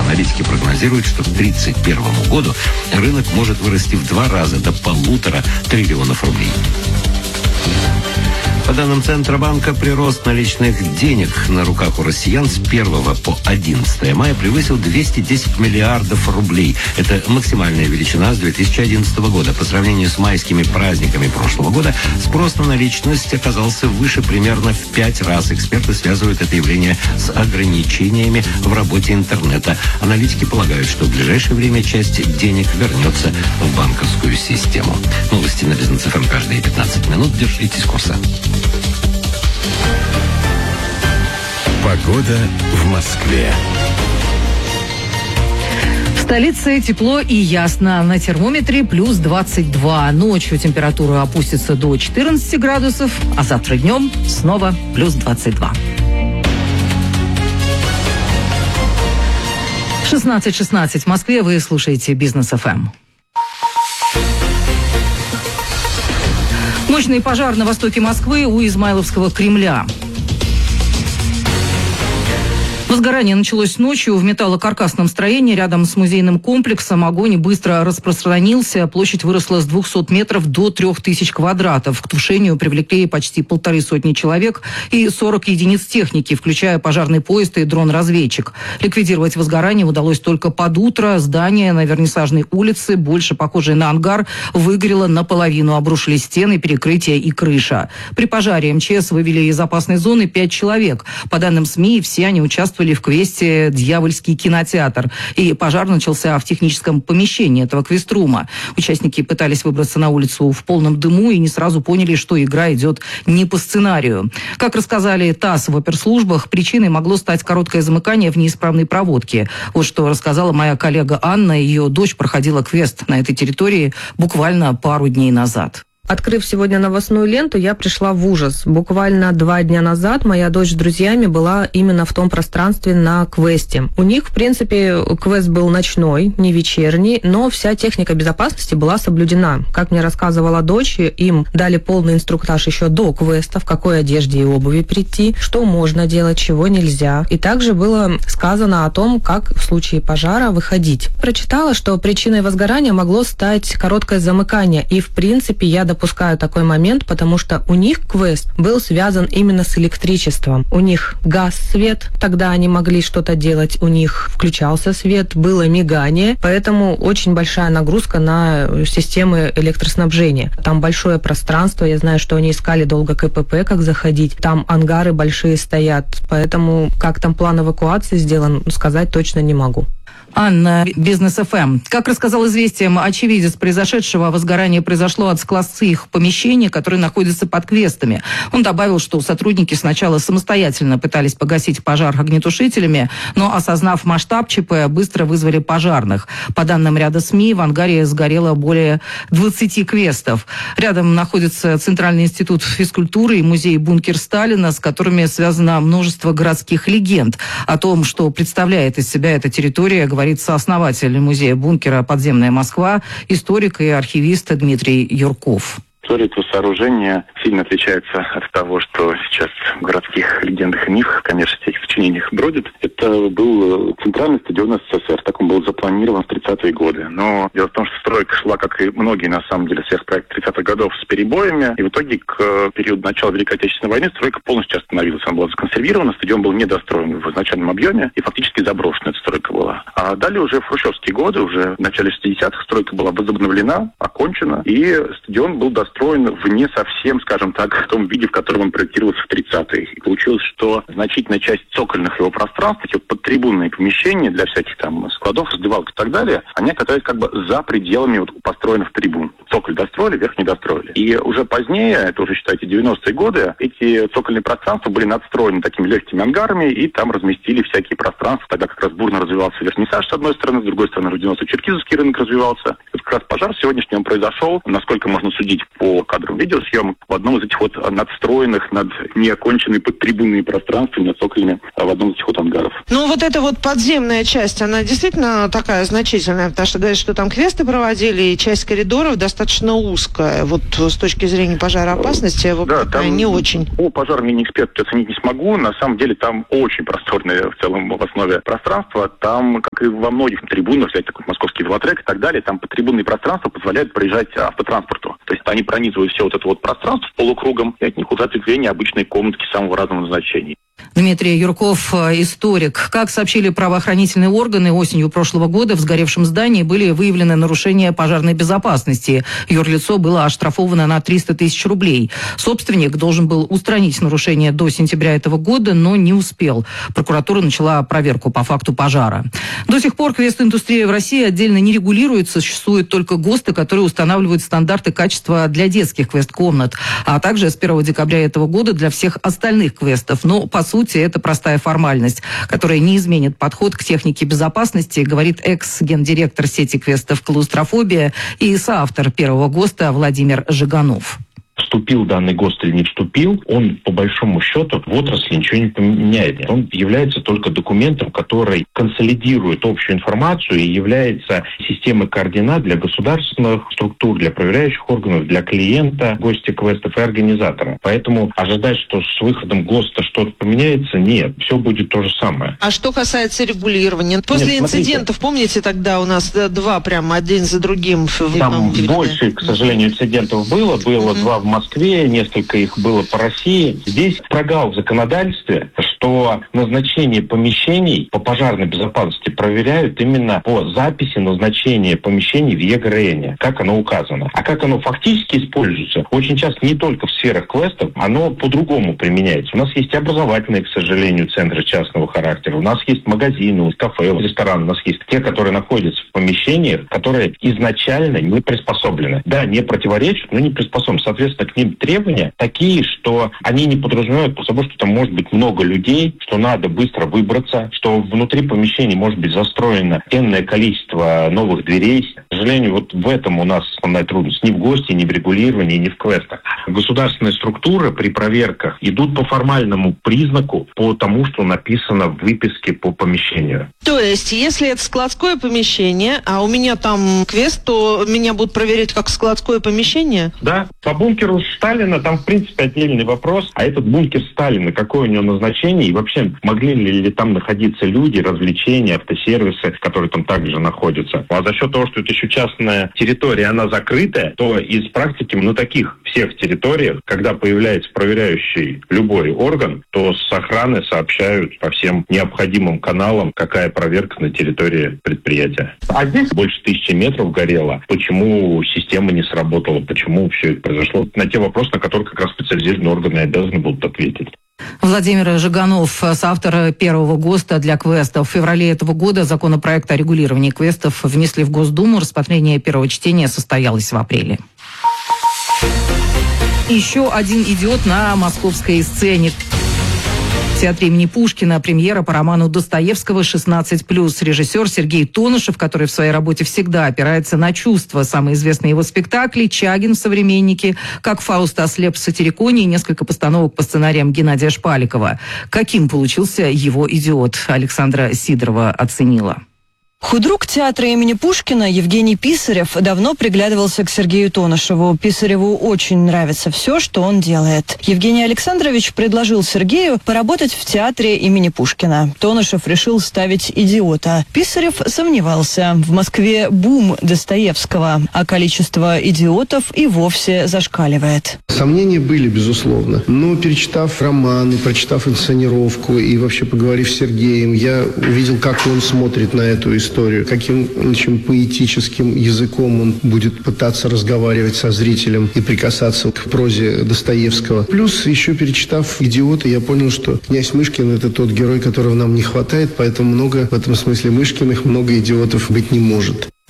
Аналитики прогнозируют, что к 2031 году рынок может вырасти в 2 раза до 1,5 триллиона рублей. По данным Центробанка, прирост наличных денег на руках у россиян с 1 по 11 мая превысил 210 миллиардов рублей. Это максимальная величина с 2011 года. По сравнению с майскими праздниками прошлого года спрос на наличность оказался выше примерно в 5 раз. Эксперты связывают это явление с ограничениями в работе интернета. Аналитики полагают, что в ближайшее время часть денег вернется в банковскую систему. Новости на Бизнес ФМ каждые 15 минут. Держитесь курса. Погода в Москве. В столице тепло и ясно. На термометре плюс 22. Ночью температура опустится до 14 градусов, а завтра днем снова плюс 22. 16:16 в Москве. Вы слушаете Бизнес ФМ. Мощный пожар на востоке Москвы у Измайловского Кремля. Возгорание началось ночью в металлокаркасном строении рядом с музейным комплексом. Огонь быстро распространился. Площадь выросла с 200 метров до 3000 квадратов. К тушению привлекли почти 150 человек и 40 единиц техники, включая пожарный поезд и дрон-разведчик. Ликвидировать возгорание удалось только под утро. Здание на Вернисажной улице, больше похожее на ангар, выгорело наполовину. Обрушились стены, перекрытия и крыша. При пожаре МЧС вывели из опасной зоны 5 человек. По данным СМИ, все они участвовали в квесте «Дьявольский кинотеатр». И пожар начался в техническом помещении этого квеструма. Участники пытались выбраться на улицу в полном дыму и не сразу поняли, что игра идет не по сценарию. Как рассказали ТАСС в оперслужбах, причиной могло стать короткое замыкание в неисправной проводке. Вот что рассказала моя коллега Анна. Ее дочь проходила квест на этой территории буквально пару дней назад. Открыв сегодня новостную ленту, я пришла в ужас. Буквально 2 дня назад моя дочь с друзьями была именно в том пространстве на квесте. У них, в принципе, квест был ночной, не вечерний, но вся техника безопасности была соблюдена. Как мне рассказывала дочь, им дали полный инструктаж еще до квеста, в какой одежде и обуви прийти, что можно делать, чего нельзя. И также было сказано о том, как в случае пожара выходить. Прочитала, что причиной возгорания могло стать короткое замыкание, и, в принципе, я допускаю такой момент, потому что у них квест был связан именно с электричеством. У них гас свет, тогда они могли что-то делать, у них включался свет, было мигание, поэтому очень большая нагрузка на системы электроснабжения. Там большое пространство, я знаю, что они искали долго КПП, как заходить, там ангары большие стоят, поэтому как там план эвакуации сделан, сказать точно не могу. Анна, Бизнес ФМ. Как рассказал «Известиям» очевидец произошедшего, возгорание произошло от складских помещений, которые находятся под квестами. Он добавил, что сотрудники сначала самостоятельно пытались погасить пожар огнетушителями, но, осознав масштаб ЧП, быстро вызвали пожарных. По данным ряда СМИ, в ангаре сгорело более 20 квестов. Рядом находится Центральный институт физкультуры и музей «Бункер Сталина», с которыми связано множество городских легенд. О том, что представляет из себя эта территория, говорит сооснователь музея «Бункера. Подземная Москва», историк и архивист Дмитрий Юрков. История этого сооружения сильно отличается от того, что сейчас в городских легендах и мифах, конечно, в этих сочинениях бродит. Это был центральный стадион СССР. Так он был запланирован в 30-е годы. Но дело в том, что стройка шла, как и многие, на самом деле, сверхпроекты 30-х годов, с перебоями. И в итоге к периоду начала Великой Отечественной войны стройка полностью остановилась. Она была законсервирована, стадион был недостроен в изначальном объеме и фактически заброшена эта стройка была. А далее уже в хрущевские годы, уже в начале 60-х, стройка была возобновлена, окончена, и стадион был достроен в не совсем, скажем так, в том виде, в котором он проектировался в 30-е. И получилось, что значительная часть цокольных его пространств, эти подтрибунные помещения для всяких там складов, раздевалок и так далее, они оказались как бы за пределами построенных трибун. Цоколь достроили, верх не достроили. И уже позднее, это уже, считайте, 90-е годы, эти цокольные пространства были надстроены такими легкими ангарами, и там разместили всякие пространства. Тогда как раз бурно развивался Вернисаж с одной стороны, с другой стороны Родиново-Черкизовский рынок развивался. Вот как раз пожар сегодняшний он произошел, насколько можно судить по кадрам видеосъемок, в одном из этих вот надстроенных, над неоконченной подтрибунными пространствами, над цоколями в одном из этих вот ангаров. Ну, вот эта вот подземная часть, она действительно такая значительная, потому что говорят, что там квесты проводили, и часть коридоров достаточно узкая. Вот с точки зрения пожароопасности, да, там не очень. По пожарам я не эксперт, оценить не смогу. На самом деле там очень просторное в целом в основе пространство. Там, как и во многих трибунах, взять такой московский велотрек и так далее, там подтрибунные пространства позволяют проезжать автотранспорту. То есть они пронизывают все вот это вот пространство полукругом, и от них уже ответвление обычные комнатки самого разного назначения. Дмитрий Юрков, историк. Как сообщили правоохранительные органы, осенью прошлого года в сгоревшем здании были выявлены нарушения пожарной безопасности. Юрлицо было оштрафовано на 300 тысяч рублей. Собственник должен был устранить нарушение до сентября этого года, но не успел. Прокуратура начала проверку по факту пожара. До сих пор квест-индустрия в России отдельно не регулируется. Существуют только ГОСТы, которые устанавливают стандарты качества для детских квест-комнат, а также с 1 декабря этого года для всех остальных квестов. Но, по сути, это простая формальность, которая не изменит подход к технике безопасности, говорит экс-гендиректор сети квестов «Клаустрофобия» и соавтор первого ГОСТа Владимир Жиганов. Вступил данный ГОСТ или не вступил, он по большому счету в отрасли ничего не поменяет. Он является только документом, который консолидирует общую информацию и является системой координат для государственных структур, для проверяющих органов, для клиента, гостя квестов и организатора. Поэтому ожидать, что с выходом ГОСТа что-то поменяется, нет, все будет то же самое. А что касается регулирования? После инцидентов, помните, тогда у нас два прямо один за другим. Там больше, к сожалению, инцидентов было два в Москве, несколько их было по России. Здесь прогал в законодательстве, что назначение помещений по пожарной безопасности проверяют именно по записи назначения помещений в ЕГРН, как оно указано. А как оно фактически используется, очень часто не только в сферах квестов, оно по-другому применяется. У нас есть образовательные, к сожалению, центры частного характера, у нас есть магазины, кафе, рестораны, у нас есть те, которые находятся в помещениях, которые изначально не приспособлены. Да, не противоречат, но не приспособлены. Соответственно, к ним требования такие, что они не подразумевают по собой, что там может быть много людей, что надо быстро выбраться, что внутри помещений может быть застроено энное количество новых дверей. К сожалению, вот в этом у нас основная трудность. Ни в ГОСТе, ни в регулировании, ни в квестах. Государственные структуры при проверках идут по формальному признаку, по тому, что написано в выписке по помещению. То есть, если это складское помещение, а у меня там квест, то меня будут проверять как складское помещение? Да, по бункеру Сталина там, в принципе, отдельный вопрос. А этот бункер Сталина, какое у него назначение? И вообще, могли ли там находиться люди, развлечения, автосервисы, которые там также находятся? А за счет того, что это еще частная территория, она закрытая, то из практики на таких всех территориях, когда появляется проверяющий любой орган, то с охраны сообщают по всем необходимым каналам, какая проверка на территории предприятия. А здесь больше 1000 метров горело. Почему система не сработала? Почему все это произошло? На те вопросы, на которые как раз специализированные органы обязаны будут ответить. Владимир Жиганов, соавтор первого ГОСТа для квестов. В феврале этого года законопроект о регулировании квестов внесли в Госдуму. Рассмотрение первого чтения состоялось в апреле. Еще один идиот на московской сцене. В театре имени Пушкина премьера по роману Достоевского «16+». Режиссер Сергей Тонышев, который в своей работе всегда опирается на чувства. Самые известные его спектакли «Чагин» в «Современнике», «Как Фауст ослеп в Сатириконе» и несколько постановок по сценариям Геннадия Шпаликова. Каким получился его идиот, Александра Сидорова оценила. Худрук театра имени Пушкина Евгений Писарев давно приглядывался к Сергею Тонышеву. Писареву очень нравится все, что он делает. Евгений Александрович предложил Сергею поработать в театре имени Пушкина. Тонышев решил ставить идиота. Писарев сомневался. В Москве бум Достоевского, а количество идиотов и вовсе зашкаливает. Сомнения были, безусловно. Но перечитав романы, прочитав инсценировку и вообще поговорив с Сергеем, я увидел, как он смотрит на эту историю, каким поэтическим языком он будет пытаться разговаривать со зрителем и прикасаться к прозе Достоевского. Плюс, еще перечитав «Идиота», я понял, что князь Мышкин – это тот герой, которого нам не хватает, поэтому много в этом смысле Мышкиных, много идиотов быть не может.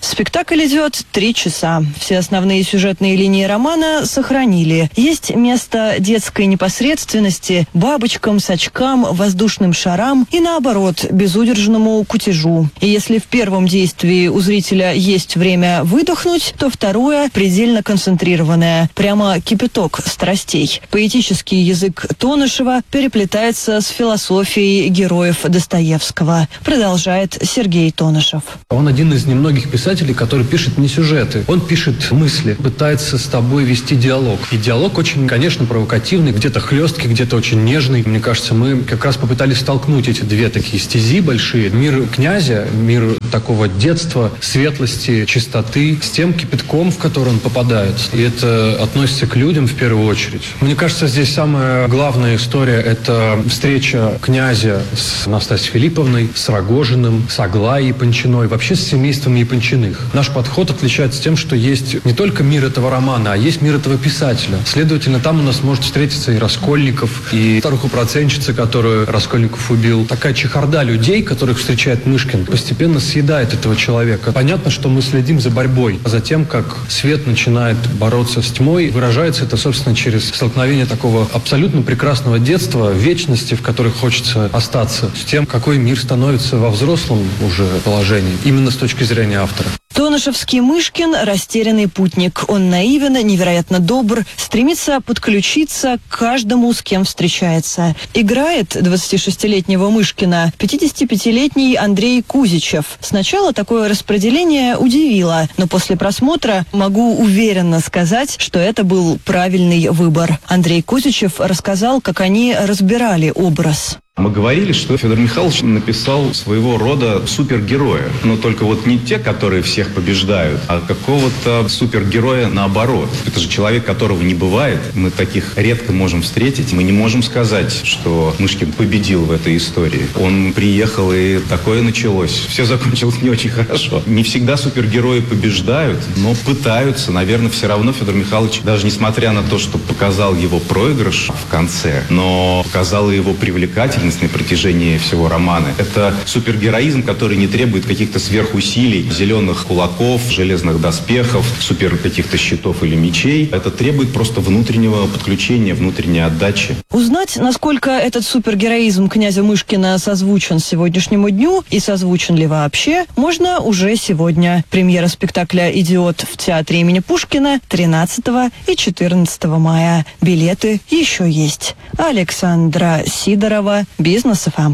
Спектакль идет 3 часа. Все основные сюжетные линии романа сохранили. Есть место детской непосредственности, бабочкам, сачкам, воздушным шарам и, наоборот, безудержному кутежу. И если в первом действии у зрителя есть время выдохнуть, то второе предельно концентрированное. Прямо кипяток страстей. Поэтический язык Тонышева переплетается с философией героев Достоевского. Продолжает Сергей Тонышев. Он один из немногих писателей, который пишет не сюжеты. Он пишет мысли, пытается с тобой вести диалог. И диалог очень, конечно, провокативный, где-то хлесткий, где-то очень нежный. Мне кажется, мы как раз попытались столкнуть эти две такие стези большие. Мир князя, мир такого детства, светлости, чистоты, с тем кипятком, в который он попадает. И это относится к людям в первую очередь. Мне кажется, здесь самая главная история – это встреча князя с Настасьей Филипповной, с Рогожиным, с Аглаей Япончиной, вообще с семейством Япончиных. Наш подход отличается тем, что есть не только мир этого романа, а есть мир этого писателя. Следовательно, там у нас может встретиться и Раскольников, и старуху-проценщица, которую Раскольников убил. Такая чехарда людей, которых встречает Мышкин, постепенно съедает этого человека. Понятно, что мы следим за борьбой, за тем, как свет начинает бороться с тьмой. Выражается это, собственно, через столкновение такого абсолютно прекрасного детства, вечности, в которой хочется остаться, с тем, какой мир становится во взрослом уже положении, именно с точки зрения автора. Тонышевский Мышкин – растерянный путник. Он наивен, невероятно добр, стремится подключиться к каждому, с кем встречается. Играет 26-летнего Мышкина 55-летний Андрей Кузичев. Сначала такое распределение удивило, но после просмотра могу уверенно сказать, что это был правильный выбор. Андрей Кузичев рассказал, как они разбирали образ. Мы говорили, что Федор Михайлович написал своего рода супергероя. Но только вот не те, которые всех побеждают, а какого-то супергероя наоборот. Это же человек, которого не бывает. Мы таких редко можем встретить. Мы не можем сказать, что Мышкин победил в этой истории. Он приехал, и такое началось. Все закончилось не очень хорошо. Не всегда супергерои побеждают, но пытаются. Наверное, все равно Федор Михайлович, даже несмотря на то, что показал его проигрыш в конце, но показал и его привлекательность на протяжении всего романа. Это супергероизм, который не требует каких-то сверхусилий, зеленых кулаков, железных доспехов, супер каких-то щитов или мечей. Это требует просто внутреннего подключения, внутренней отдачи. Узнать, насколько этот супергероизм князя Мышкина созвучен сегодняшнему дню и созвучен ли вообще, можно уже сегодня. Премьера спектакля «Идиот» в театре имени Пушкина 13 и 14 мая. Билеты еще есть. Александра Сидорова, Бизнес ФМ.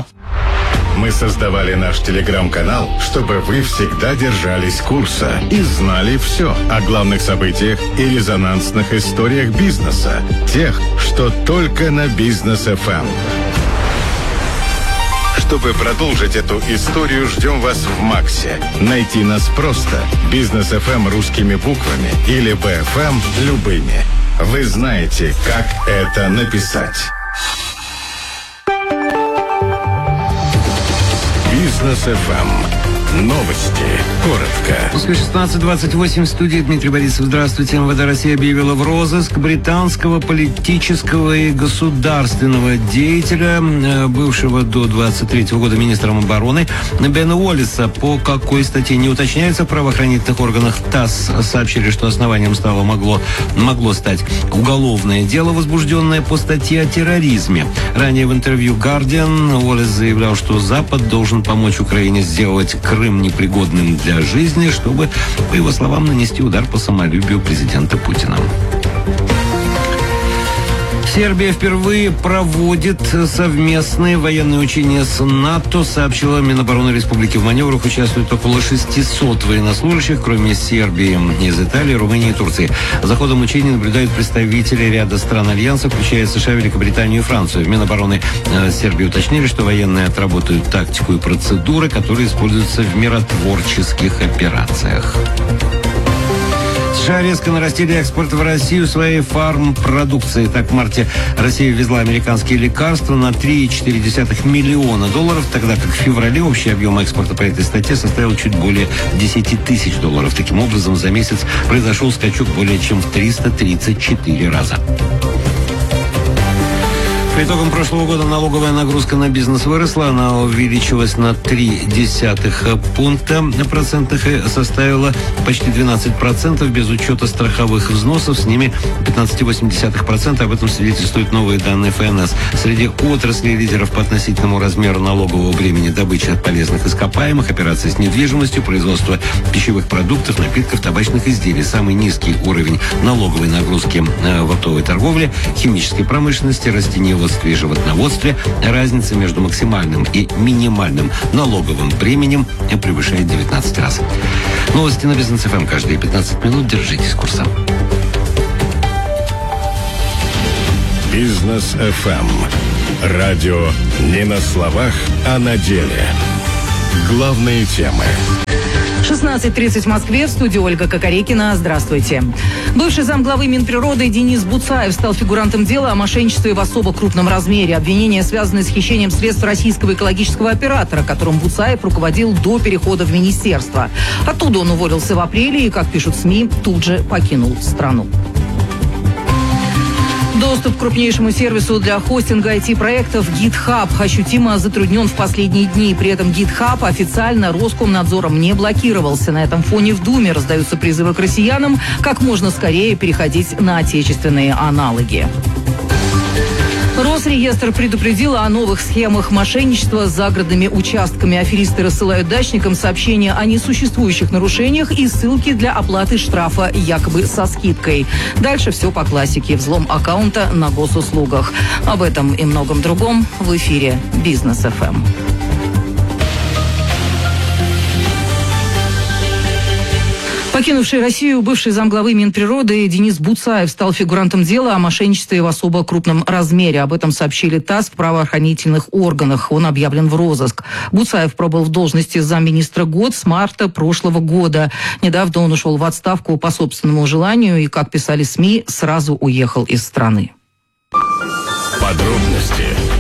Мы создавали наш телеграм-канал, чтобы вы всегда держались курса и знали все о главных событиях и резонансных историях бизнеса. Тех, что только на Бизнес ФМ. Чтобы продолжить эту историю, ждем вас в Максе. Найти нас просто. Бизнес ФМ русскими буквами или БФМ любыми. Вы знаете, как это написать. Бизнес ФМ. Новости. Коротко. После 16:28 в студии Дмитрий Борисов. Здравствуйте. МВД России объявила в розыск британского политического и государственного деятеля, бывшего до 23 года министром обороны Бена Уоллиса. По какой статье не уточняется, в правоохранительных органах ТАСС сообщили, что основанием могло стать уголовное дело, возбужденное по статье о терроризме. Ранее в интервью «Гардиан» Уоллис заявлял, что Запад должен помочь Украине сделать Крым непригодным для жизни, чтобы, по его словам, нанести удар по самолюбию президента Путина. Сербия впервые проводит совместные военные учения с НАТО, сообщила Минобороны Республики. В маневрах участвуют около 600 военнослужащих, кроме Сербии, из Италии, Румынии и Турции. За ходом учений наблюдают представители ряда стран Альянса, включая США, Великобританию и Францию. В Минобороны Сербии уточнили, что военные отработают тактику и процедуры, которые используются в миротворческих операциях. США резко нарастили экспорт в Россию своей фармпродукции. Так, в марте Россия ввезла американские лекарства на $3,4 миллиона, тогда как в феврале общий объем экспорта по этой статье составил чуть более $10 тысяч. Таким образом, за месяц произошел скачок более чем в 334 раза. По итогам прошлого года налоговая нагрузка на бизнес выросла. Она увеличилась на 0,3 пункта процентных и составила почти 12% без учета страховых взносов. С ними 15,8%. Об этом свидетельствуют новые данные ФНС. Среди отраслей лидеров по относительному размеру налогового бремени добыча полезных ископаемых, операции с недвижимостью, производство пищевых продуктов, напитков, табачных изделий. Самый низкий уровень налоговой нагрузки в оптовой торговле, химической промышленности, растениеводстве и животноводстве. Разница между максимальным и минимальным налоговым бременем превышает 19 раз. Новости на Бизнес ФМ каждые 15 минут. Держитесь курса. Бизнес ФМ. Радио не на словах, а на деле. Главные темы. 16:30 в Москве. В студии Ольга Кокорекина. Здравствуйте. Бывший замглавы Минприроды Денис Буцаев стал фигурантом дела о мошенничестве в особо крупном размере. Обвинения связаны с хищением средств российского экологического оператора, которым Буцаев руководил до перехода в министерство. Оттуда он уволился в апреле и, как пишут СМИ, тут же покинул страну. Доступ к крупнейшему сервису для хостинга IT-проектов GitHub ощутимо затруднен в последние дни. При этом GitHub официально Роскомнадзором не блокировался. На этом фоне в Думе раздаются призывы к россиянам как можно скорее переходить на отечественные аналоги. Росреестр предупредил о новых схемах мошенничества с загородными участками. Аферисты рассылают дачникам сообщения о несуществующих нарушениях и ссылки для оплаты штрафа якобы со скидкой. Дальше все по классике. Взлом аккаунта на госуслугах. Об этом и многом другом в эфире Бизнес ФМ. Покинувший Россию бывший замглавы Минприроды Денис Буцаев стал фигурантом дела о мошенничестве в особо крупном размере. Об этом сообщили ТАСС в правоохранительных органах. Он объявлен в розыск. Буцаев пробыл в должности замминистра год с марта прошлого года. Недавно он ушел в отставку по собственному желанию и, как писали СМИ, сразу уехал из страны. Подробности.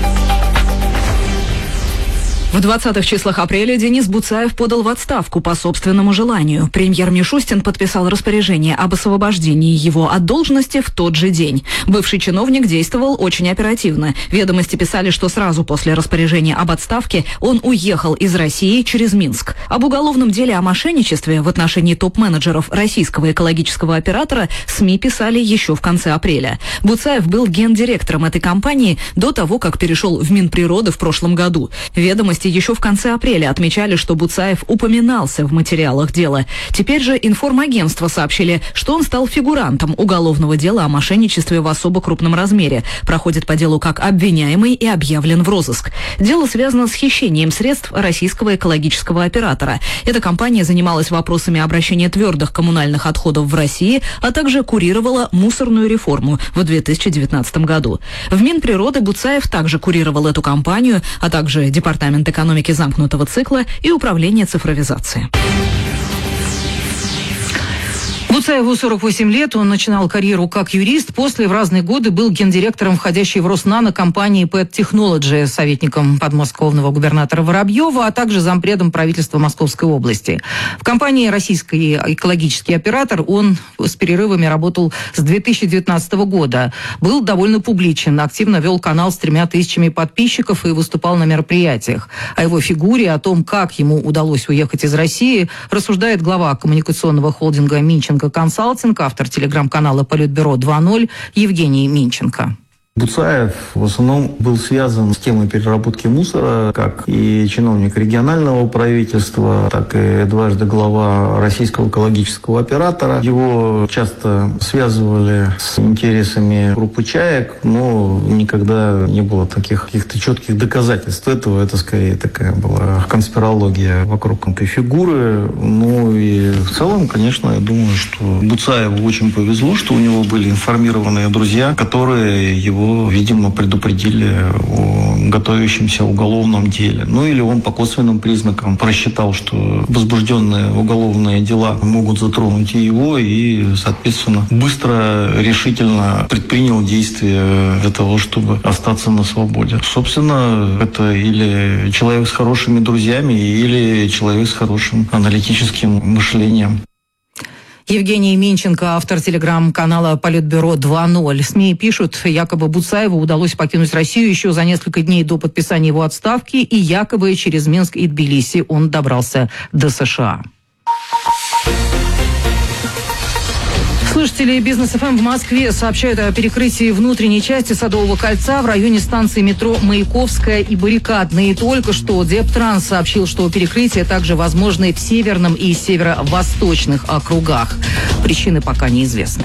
В 20-х числах апреля Денис Буцаев подал в отставку по собственному желанию. Премьер Мишустин подписал распоряжение об освобождении его от должности в тот же день. Бывший чиновник действовал очень оперативно. Ведомости писали, что сразу после распоряжения об отставке он уехал из России через Минск. Об уголовном деле о мошенничестве в отношении топ-менеджеров российского экологического оператора СМИ писали еще в конце апреля. Буцаев был гендиректором этой компании до того, как перешел в Минприроды в прошлом году. Ведомости еще в конце апреля отмечали, что Буцаев упоминался в материалах дела. Теперь же информагентства сообщили, что он стал фигурантом уголовного дела о мошенничестве в особо крупном размере. Проходит по делу как обвиняемый и объявлен в розыск. Дело связано с хищением средств российского экологического оператора. Эта компания занималась вопросами обращения твердых коммунальных отходов в России, а также курировала мусорную реформу в 2019 году. В Минприроды Буцаев также курировал эту компанию, а также Департамент экономики замкнутого цикла и управление цифровизации. Буцаеву 48 лет, он начинал карьеру как юрист, после в разные годы был гендиректором входящей в Роснано компании Pet Technology, советником подмосковного губернатора Воробьева, а также зампредом правительства Московской области. В компании «Российский экологический оператор» он с перерывами работал с 2019 года. Был довольно публичен, активно вел канал с 3000 подписчиков и выступал на мероприятиях. О его фигуре, о том, как ему удалось уехать из России, рассуждает глава коммуникационного холдинга «Минченко Консалтинг», автор телеграм-канала «Политбюро 2.0» Евгений Минченко. Буцаев в основном был связан с темой переработки мусора, как и чиновник регионального правительства, так и дважды глава российского экологического оператора. Его часто связывали с интересами группы «Чаек», но никогда не было таких каких-то четких доказательств этого. Это скорее такая была конспирология вокруг этой фигуры. Ну и в целом, конечно, я думаю, что Буцаеву очень повезло, что у него были информированные друзья, которые его, видимо, предупредили о готовящемся уголовном деле. Ну или он по косвенным признакам просчитал, что возбужденные уголовные дела могут затронуть и его, и, соответственно, быстро, решительно предпринял действия для того, чтобы остаться на свободе. Собственно, это или человек с хорошими друзьями, или человек с хорошим аналитическим мышлением. Евгений Минченко, автор телеграм-канала «Политбюро 2.0». СМИ пишут, якобы Буцаеву удалось покинуть Россию еще за несколько дней до подписания его отставки, и якобы через Минск и Тбилиси он добрался до США. Слушатели Бизнес ФМ в Москве сообщают о перекрытии внутренней части Садового кольца в районе станции метро Маяковская и Баррикадная. И только что Дептранс сообщил, что перекрытия также возможны в северном и северо-восточных округах. Причины пока неизвестны.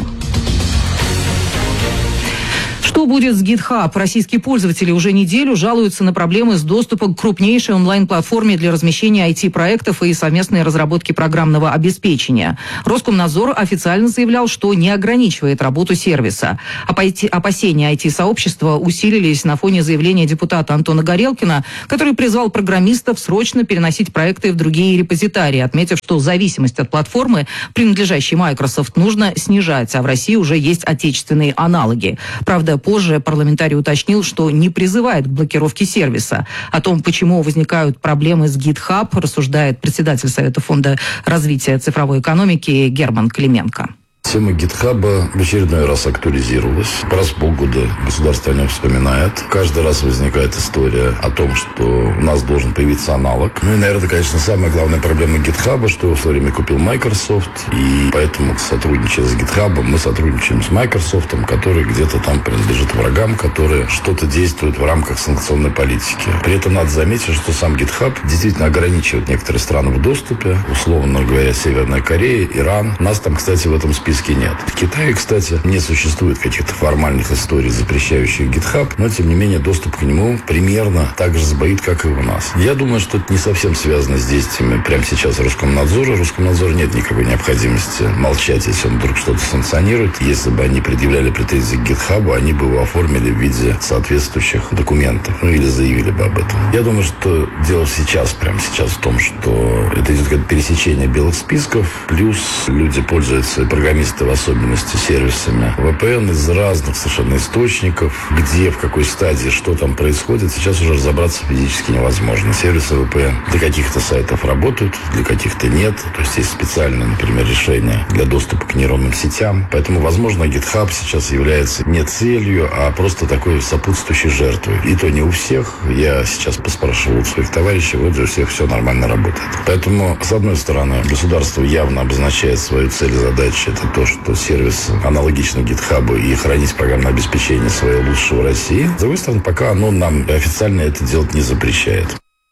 Что будет с GitHub? Российские пользователи уже неделю жалуются на проблемы с доступом к крупнейшей онлайн-платформе для размещения IT-проектов и совместной разработки программного обеспечения. Роскомнадзор официально заявлял, что не ограничивает работу сервиса. Опасения IT-сообщества усилились на фоне заявления депутата Антона Горелкина, который призвал программистов срочно переносить проекты в другие репозитарии, отметив, что зависимость от платформы, принадлежащей Microsoft, нужно снижать, а в России уже есть отечественные аналоги. Правда, позже парламентарий уточнил, что не призывает к блокировке сервиса. О том, почему возникают проблемы с GitHub, рассуждает председатель Совета фонда развития цифровой экономики Герман Клименко. Тема GitHub в очередной раз актуализировалась. Раз в полгода государство о нем вспоминает. Каждый раз возникает история о том, что у нас должен появиться аналог. Ну и, наверное, конечно, самая главная проблема GitHub, что его в свое время купил Microsoft. И поэтому, сотрудничая с GitHub, мы сотрудничаем с Microsoft, который где-то там принадлежит врагам, которые что-то действуют в рамках санкционной политики. При этом надо заметить, что сам GitHub действительно ограничивает некоторые страны в доступе. Условно говоря, Северная Корея, Иран. Нас там, кстати, в этом списке нет. В Китае, кстати, не существует каких-то формальных историй, запрещающих GitHub, но, тем не менее, доступ к нему примерно так же сбоит, как и у нас. Я думаю, что это не совсем связано с действиями прямо сейчас Роскомнадзора. Роскомнадзору нет никакой необходимости молчать, если он вдруг что-то санкционирует. Если бы они предъявляли претензии к GitHub, они бы его оформили в виде соответствующих документов, ну или заявили бы об этом. Я думаю, что дело сейчас, прямо сейчас в том, что это идет как пересечение белых списков, плюс люди пользуются, программисты в особенности, сервисами VPN из разных совершенно источников, где, в какой стадии, что там происходит, сейчас уже разобраться физически невозможно. Сервисы VPN для каких-то сайтов работают, для каких-то нет. То есть есть специальные, например, решения для доступа к нейронным сетям. Поэтому, возможно, GitHub сейчас является не целью, а просто такой сопутствующей жертвой. И то не у всех. Я сейчас поспрашивал у своих товарищей, вот у всех все нормально работает. Поэтому, с одной стороны, государство явно обозначает свою цель и задачу. Это то, что сервис аналогичный GitHub и хранить программное обеспечение свое лучше в России. С другой стороны, пока оно нам официально это делать не запрещает.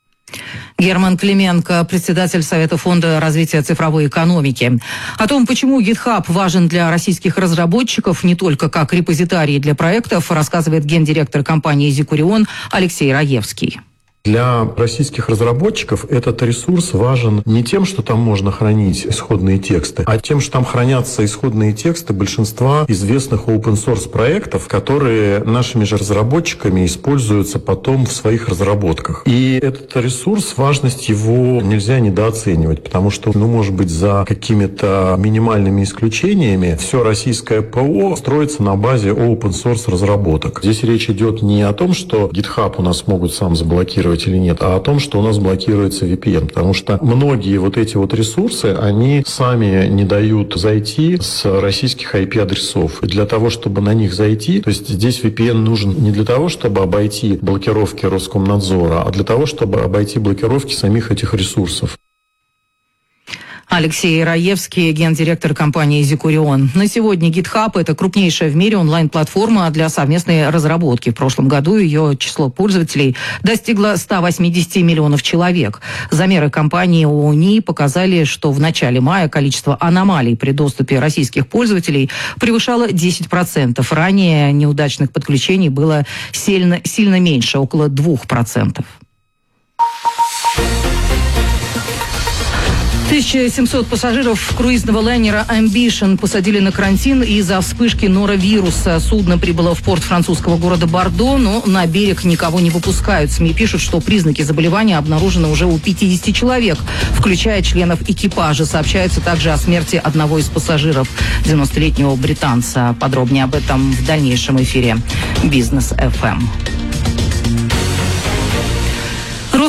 Герман Клименко, председатель Совета фонда развития цифровой экономики. О том, почему GitHub важен для российских разработчиков не только как репозитарий для проектов, рассказывает гендиректор компании «Зикурион» Алексей Раевский. Для российских разработчиков этот ресурс важен не тем, что там можно хранить исходные тексты, а тем, что там хранятся исходные тексты большинства известных open-source проектов, которые нашими же разработчиками используются потом в своих разработках. И этот ресурс, важность его нельзя недооценивать, потому что, может быть, за какими-то минимальными исключениями все российское ПО строится на базе open-source разработок. Здесь речь идет не о том, что GitHub у нас могут сам заблокировать или нет, а о том, что у нас блокируется VPN, потому что многие вот эти вот ресурсы, они сами не дают зайти с российских IP-адресов. И для того, чтобы на них зайти, то есть здесь VPN нужен не для того, чтобы обойти блокировки Роскомнадзора, а для того, чтобы обойти блокировки самих этих ресурсов. Алексей Раевский, гендиректор компании «Зикурион». На сегодня GitHub – это крупнейшая в мире онлайн-платформа для совместной разработки. В прошлом году ее число пользователей достигло 180 миллионов человек. Замеры компании ООНИ показали, что в начале мая количество аномалий при доступе российских пользователей превышало 10%. Ранее неудачных подключений было сильно меньше, около 2%. 1700 пассажиров круизного лайнера Ambition посадили на карантин из-за вспышки норовируса. Судно прибыло в порт французского города Бордо, но на берег никого не выпускают. СМИ пишут, что признаки заболевания обнаружены уже у 50 человек, включая членов экипажа. Сообщается также о смерти одного из пассажиров, 90-летнего британца. Подробнее об этом в дальнейшем эфире Бизнес ФМ.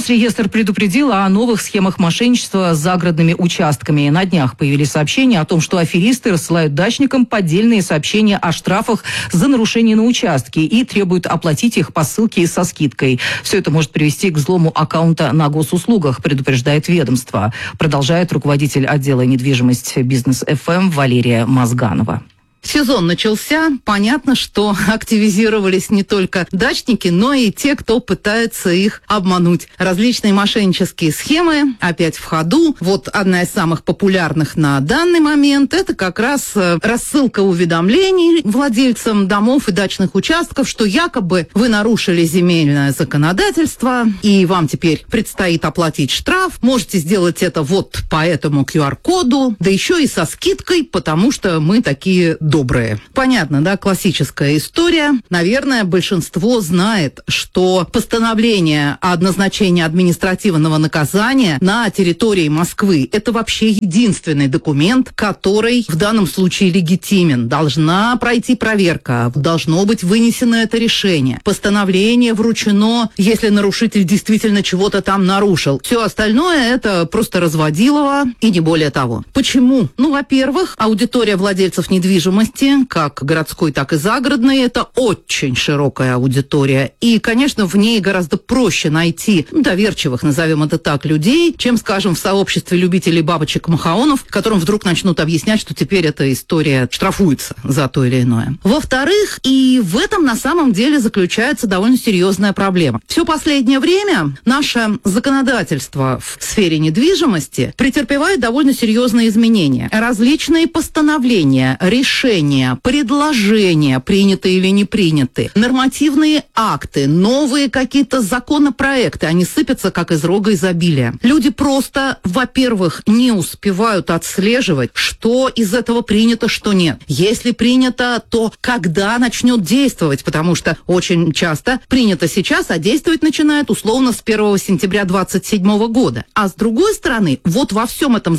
Росреестр предупредил о новых схемах мошенничества с загородными участками. На днях появились сообщения о том, что аферисты рассылают дачникам поддельные сообщения о штрафах за нарушение на участке и требуют оплатить их по ссылке со скидкой. Все это может привести к взлому аккаунта на госуслугах, предупреждает ведомство. Продолжает руководитель отдела недвижимость Бизнес ФМ Валерия Мазганова. Сезон начался. Понятно, что активизировались не только дачники, но и те, кто пытается их обмануть. Различные мошеннические схемы опять в ходу. Вот одна из самых популярных на данный момент – это как раз рассылка уведомлений владельцам домов и дачных участков, что якобы вы нарушили земельное законодательство, и вам теперь предстоит оплатить штраф. Можете сделать это вот по этому QR-коду, да еще и со скидкой, потому что мы такие добрые. Понятно, да, классическая история. Наверное, большинство знает, что постановление о назначении административного наказания на территории Москвы – это вообще единственный документ, который в данном случае легитимен. Должна пройти проверка, должно быть вынесено это решение. Постановление вручено, если нарушитель действительно чего-то там нарушил. Все остальное – это просто разводилово и не более того. Почему? Ну, во-первых, аудитория владельцев недвижимости, как городской, так и загородной, это очень широкая аудитория. И, конечно, в ней гораздо проще найти доверчивых, назовем это так, людей, чем, скажем, в сообществе любителей бабочек-махаонов, которым вдруг начнут объяснять, что теперь эта история штрафуется за то или иное. Во-вторых, и в этом на самом деле заключается довольно серьезная проблема. Все последнее время наше законодательство в сфере недвижимости претерпевает довольно серьезные изменения. Различные постановления, решения, предложения, приняты или не приняты, нормативные акты, новые какие-то законопроекты, они сыпятся как из рога изобилия. Люди просто, во-первых, не успевают отслеживать, что из этого принято, что нет. Если принято, то когда начнет действовать, потому что очень часто принято сейчас, а действовать начинает условно с 1 сентября 2027 года. А с другой стороны, вот во всем этом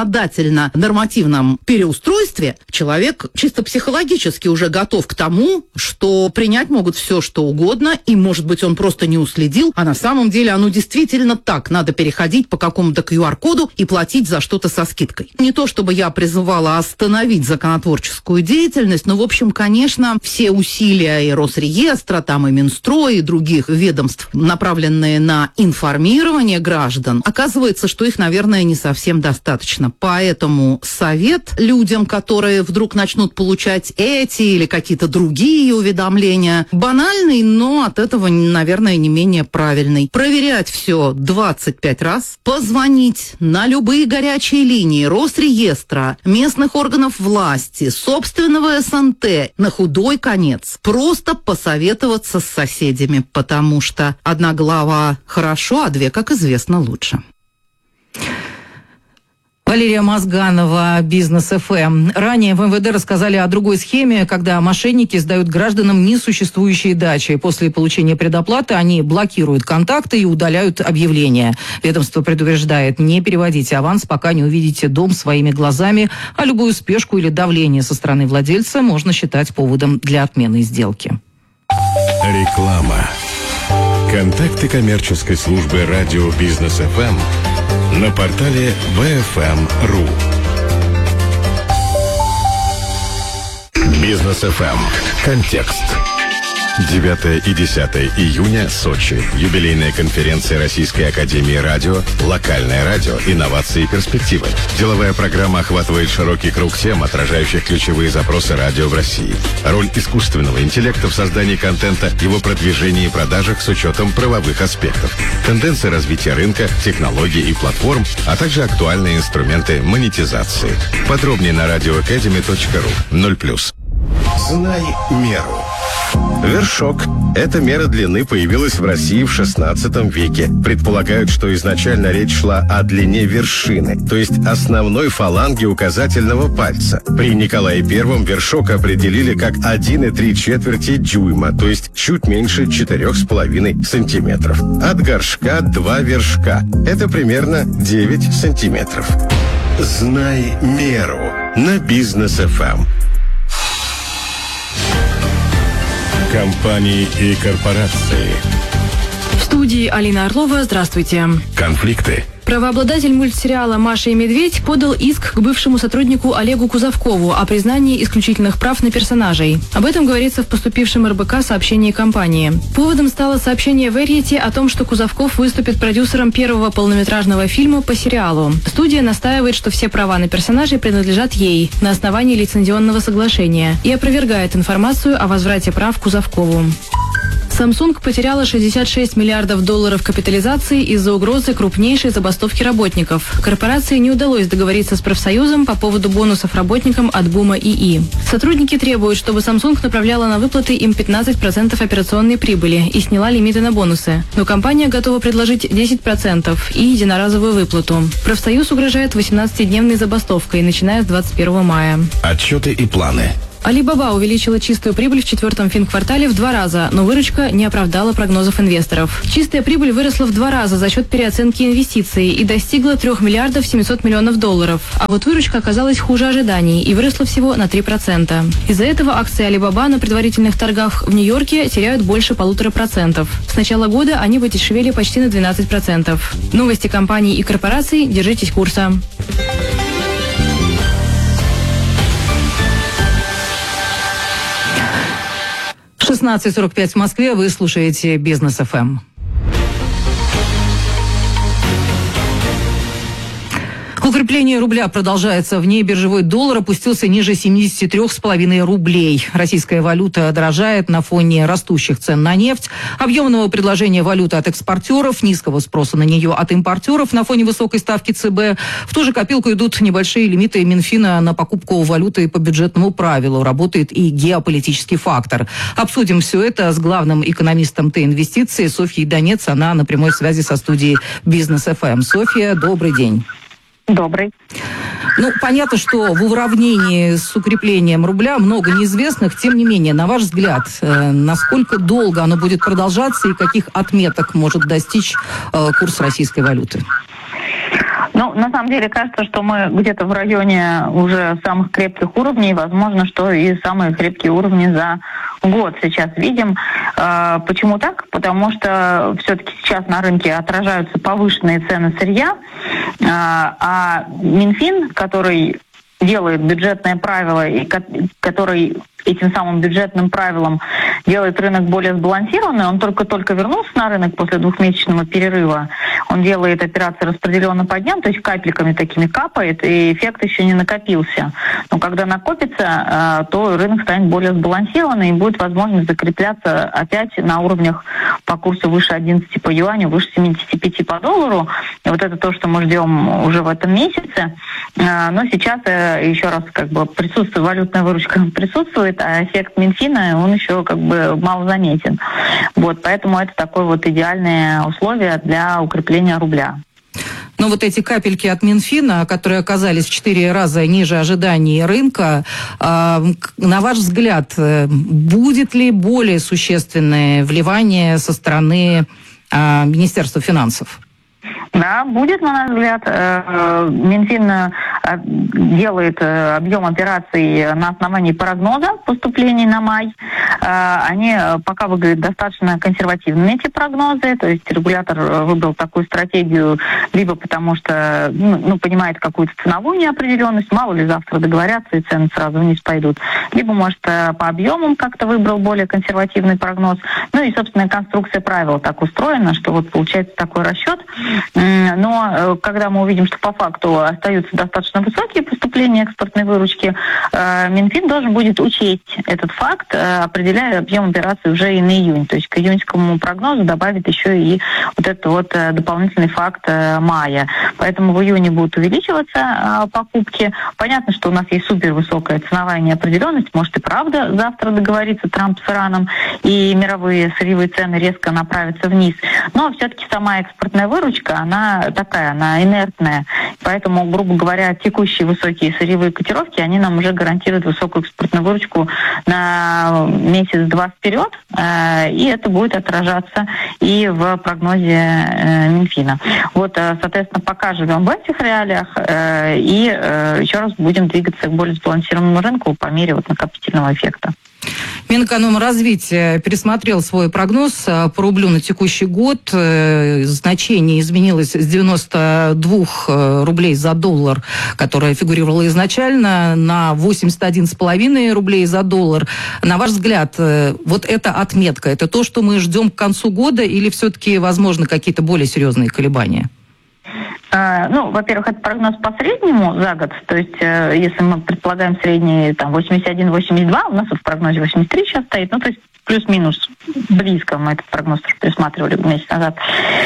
законодательно-нормативном переустройстве человек чисто психологически уже готов к тому, что принять могут все, что угодно, и, может быть, он просто не уследил, а на самом деле оно действительно так. Надо переходить по какому-то QR-коду и платить за что-то со скидкой. Не то, чтобы я призывала остановить законотворческую деятельность, но, в общем, конечно, все усилия и Росреестра, там и Минстрой, и других ведомств, направленные на информирование граждан, оказывается, что их, наверное, не совсем достаточно. Поэтому совет людям, которые вдруг начнут получать эти или какие-то другие уведомления, банальный, но от этого, наверное, не менее правильный. Проверять все 25 раз, позвонить на любые горячие линии Росреестра, местных органов власти, собственного СНТ, на худой конец. Просто посоветоваться с соседями, потому что одна голова хорошо, а две, как известно, лучше. Валерия Мазганова, Бизнес ФМ. Ранее в МВД рассказали о другой схеме, когда мошенники сдают гражданам несуществующие дачи. После получения предоплаты они блокируют контакты и удаляют объявления. Ведомство предупреждает: не переводите аванс, пока не увидите дом своими глазами, а любую спешку или давление со стороны владельца можно считать поводом для отмены сделки. Реклама. Контакты коммерческой службы радио Бизнес ФМ на портале BFM.ru. Бизнес ФМ. Контекст. 9 и 10 июня, Сочи. Юбилейная конференция Российской академии радио «Локальное радио. Инновации и перспективы». Деловая программа охватывает широкий круг тем, отражающих ключевые запросы радио в России. Роль искусственного интеллекта в создании контента, его продвижении и продажах с учетом правовых аспектов. Тенденции развития рынка, технологий и платформ, а также актуальные инструменты монетизации. Подробнее на radioacademy.ru. 0+. Знай меру. Вершок. Эта мера длины появилась в России в XVI веке. Предполагают, что изначально речь шла о длине вершины, то есть основной фаланги указательного пальца. При Николае I вершок определили как 1,3 дюйма, то есть чуть меньше 4,5 сантиметров. От горшка 2 вершка. Это примерно 9 сантиметров. Знай меру на Бизнес ФМ. Компании и корпорации. В студии студии Алина Орлова. Здравствуйте. Конфликты. Правообладатель мультсериала «Маша и медведь» подал иск к бывшему сотруднику Олегу Кузовкову о признании исключительных прав на персонажей. Об этом говорится в поступившем РБК сообщении компании. Поводом стало сообщение Variety о том, что Кузовков выступит продюсером первого полнометражного фильма по сериалу. Студия настаивает, что все права на персонажей принадлежат ей на основании лицензионного соглашения и опровергает информацию о возврате прав Кузовкову. Samsung потеряла $66 миллиардов капитализации из-за угрозы крупнейшей забастовки работников. Корпорации не удалось договориться с профсоюзом по поводу бонусов работникам от БУМа ИИ. Сотрудники требуют, чтобы Samsung направляла на выплаты им 15% операционной прибыли и сняла лимиты на бонусы. Но компания готова предложить 10% и единоразовую выплату. Профсоюз угрожает 18-дневной забастовкой, начиная с 21 мая. Отчеты и планы. Alibaba увеличила чистую прибыль в четвертом финквартале в 2 раза, но выручка не оправдала прогнозов инвесторов. Чистая прибыль выросла в 2 раза за счет переоценки инвестиций и достигла $3 миллиардов 700 миллионов. А вот выручка оказалась хуже ожиданий и выросла всего на 3%. Из-за этого акции Alibaba на предварительных торгах в Нью-Йорке теряют больше 1,5%. С начала года они подешевели почти на 12%. Новости компаний и корпораций. Держитесь курса. 16:45 в Москве. Вы слушаете Бизнес ФМ. Укрепление рубля продолжается. В ней биржевой доллар опустился ниже 73,5 рублей. Российская валюта дорожает на фоне растущих цен на нефть, объемного предложения валюты от экспортеров, низкого спроса на нее от импортеров на фоне высокой ставки ЦБ. В ту же копилку идут небольшие лимиты Минфина на покупку валюты по бюджетному правилу. Работает и геополитический фактор. Обсудим все это с главным экономистом Т-инвестиций Софьей Донец. Она на прямой связи со студией Бизнес ФМ. Софья, добрый день. Добрый. Ну, понятно, что в уравнении с укреплением рубля много неизвестных. Тем не менее, на ваш взгляд, насколько долго оно будет продолжаться и каких отметок может достичь курс российской валюты? Ну, на самом деле, кажется, что мы где-то в районе уже самых крепких уровней. Возможно, что и самые крепкие уровни за год сейчас видим. Почему так? Потому что все-таки сейчас на рынке отражаются повышенные цены сырья, а Минфин, который делает бюджетное правило и который этим самым бюджетным правилом делает рынок более сбалансированным. Он только вернулся на рынок после 2-месячного перерыва. Он делает операции распределенно по дням, то есть капельками такими капает, и эффект еще не накопился. Но когда накопится, то рынок станет более сбалансированным, и будет возможность закрепляться опять на уровнях по курсу выше 11 по юаню, выше 75 по доллару. И вот это то, что мы ждем уже в этом месяце. Но сейчас еще раз присутствует, валютная выручка присутствует, а эффект Минфина, он еще мало заметен. Вот, поэтому это такое вот идеальное условие для укрепления рубля. Но вот эти капельки от Минфина, которые оказались в 4 раза ниже ожиданий рынка, на ваш взгляд, будет ли более существенное вливание со стороны Министерства финансов? Да, будет, на наш взгляд. Минфин делает объем операций на основании прогноза поступлений на май. Они пока выглядят достаточно консервативными, эти прогнозы. То есть регулятор выбрал такую стратегию либо потому что понимает какую-то ценовую неопределенность, мало ли завтра договорятся и цены сразу вниз пойдут. Либо, может, по объемам как-то выбрал более консервативный прогноз. Ну и, собственно, конструкция правил так устроена, что вот получается такой расчет. Но когда мы увидим, что по факту остаются достаточно высокие поступления экспортной выручки, Минфин должен будет учесть этот факт, определяя объем операций уже и на июнь. То есть к июньскому прогнозу добавит еще и вот этот вот дополнительный факт мая. Поэтому в июне будут увеличиваться покупки. Понятно, что у нас есть супервысокая ценовая неопределенность. Может и правда завтра договорится Трамп с Ираном, и мировые сырьевые цены резко направятся вниз. Но все-таки сама экспортная выручка, она такая, она инертная. Поэтому, грубо говоря, текущие высокие сырьевые котировки, они нам уже гарантируют высокую экспортную выручку на месяц-два вперед, и это будет отражаться и в прогнозе Минфина. Вот, соответственно, пока живем в этих реалиях, и еще раз будем двигаться к более сбалансированному рынку по мере вот накопительного эффекта. Минэкономразвития пересмотрел свой прогноз по рублю на текущий год. Значение изменилось с 92 рублей за доллар, которое фигурировало изначально, на 81,5 рублей за доллар. На ваш взгляд, вот эта отметка, это то, что мы ждем к концу года, или все-таки, возможно, какие-то более серьезные колебания? Ну, во-первых, это прогноз по среднему за год. То есть, если мы предполагаем средний там 81-82, у нас в прогнозе 83 сейчас стоит, ну, то есть плюс-минус близко, мы этот прогноз тоже пересматривали месяц назад.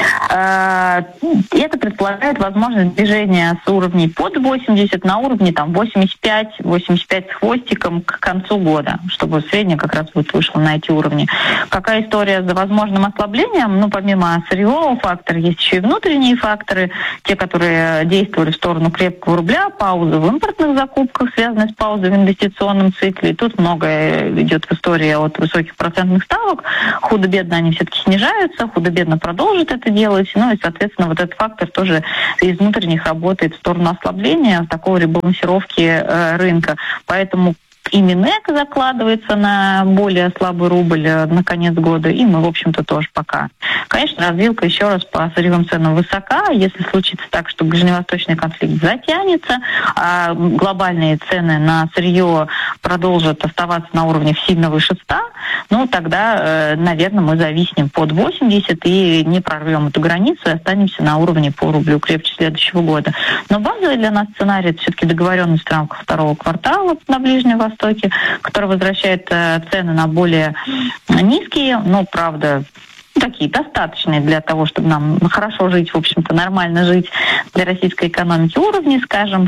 И это предполагает возможность движения с уровней под 80 на уровне там 85 с хвостиком к концу года, чтобы среднее как раз вот вышло на эти уровни. Какая история за возможным ослаблением? Ну, помимо сырьевого фактора, есть еще и внутренние факторы, те, которые действовали в сторону крепкого рубля, пауза в импортных закупках, связанная с паузой в инвестиционном цикле. И тут многое идет в истории от высоких процентных ставок. Худо-бедно они все-таки снижаются, худо-бедно продолжат это делать. Ну и, соответственно, вот этот фактор тоже из внутренних работает в сторону ослабления, такой ребалансировки рынка. Поэтому и Минэк закладывается на более слабый рубль на конец года, и мы, в общем-то, тоже пока. Конечно, развилка еще раз по сырьевым ценам высока. Если случится так, что ближневосточный конфликт затянется, а глобальные цены на сырье продолжат оставаться на уровне сильно выше 100, ну, тогда, наверное, мы зависнем под 80 и не прорвем эту границу и останемся на уровне по рублю крепче следующего года. Но базовый для нас сценарий – это все-таки договоренность в рамках второго квартала на Ближнем Востоке, который возвращает цены на более низкие, но, правда, такие достаточные для того, чтобы нам хорошо жить, в общем-то, нормально жить для российской экономики уровни, скажем,